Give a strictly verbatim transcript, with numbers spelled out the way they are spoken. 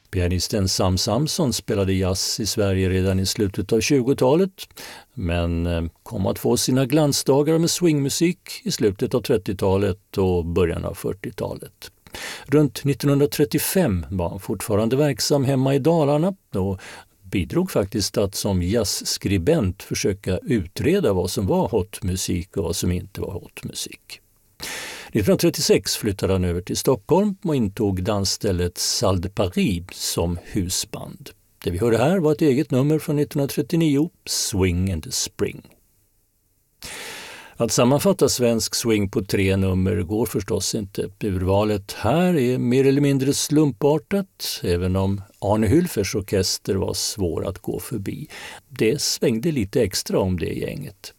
Pianisten Sam Samson spelade jazz i Sverige redan i slutet av tjugotalet, men kom att få sina glansdagar med swingmusik i slutet av trettiotalet och början av fyrtiotalet. Runt nittonhundratrettiofem var han fortfarande verksam hemma i Dalarna och bidrog faktiskt att som jazzskribent försöka utreda vad som var hotmusik och vad som inte var hotmusik. nittonhundratrettiosex flyttade han över till Stockholm och intog dansstället Salle de Paris som husband. Det vi hörde här var ett eget nummer från nittonhundratrettionio, Swing and the Spring. Att sammanfatta svensk swing på tre nummer går förstås inte. Urvalet här är mer eller mindre slumpartat, även om Arne Hülfers orkester var svår att gå förbi. Det svängde lite extra om det gänget.